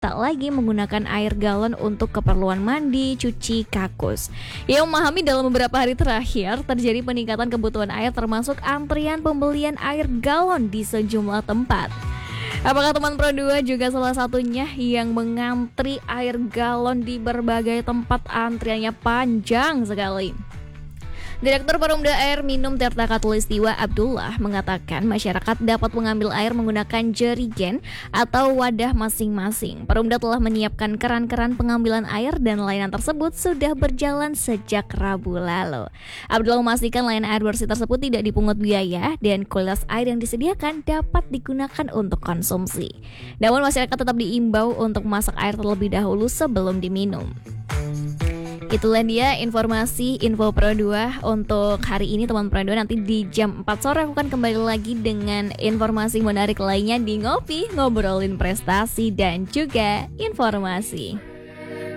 tak lagi menggunakan air galon untuk keperluan mandi, cuci kakus. Ia memahami dalam beberapa hari terakhir terjadi peningkatan kebutuhan air termasuk antrian pembelian air galon di sejumlah tempat. Apakah teman Pro 2 juga salah satunya yang mengantri air galon di berbagai tempat, antriannya panjang sekali? Direktur Perumda Air Minum Tirta Khatulistiwa Abdullah mengatakan masyarakat dapat mengambil air menggunakan jerigen atau wadah masing-masing. Perumda telah menyiapkan keran-keran pengambilan air dan layanan tersebut sudah berjalan sejak Rabu lalu. Abdullah memastikan layanan air bersih tersebut tidak dipungut biaya dan kualitas air yang disediakan dapat digunakan untuk konsumsi. Namun masyarakat tetap diimbau untuk memasak air terlebih dahulu sebelum diminum. Itulah dia info Pro 2 untuk hari ini teman Pro 2. Nanti di jam 4 sore aku akan kembali lagi dengan informasi menarik lainnya di Ngopi, ngobrolin prestasi dan juga informasi.